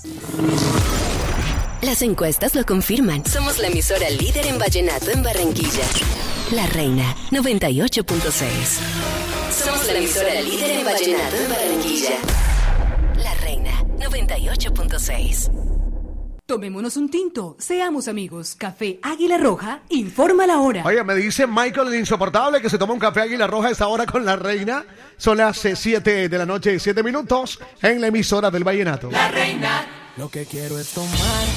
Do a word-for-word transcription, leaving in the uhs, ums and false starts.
Las encuestas lo confirman. Somos la emisora líder en vallenato en Barranquilla. La Reina, noventa y ocho punto seis. Somos la emisora líder en vallenato en Barranquilla. La Reina, noventa y ocho punto seis. Tomémonos un tinto, seamos amigos. Café Águila Roja, informa la hora. Oye, me dice Michael el insoportable que se toma un café Águila Roja a esta hora con la Reina. Son las siete de la noche, siete minutos en la emisora del vallenato. La Reina, lo que quiero es tomar